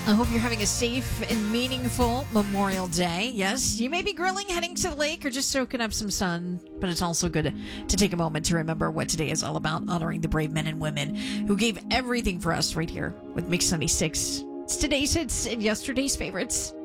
I hope you're having a safe and meaningful Memorial Day. Yes, you may be grilling, heading to the lake, or just soaking up some sun, but it's also good to take a moment to remember what today is all about, honoring the brave men and women who gave everything for us right here with Mix 96. It's today's hits and yesterday's favorites.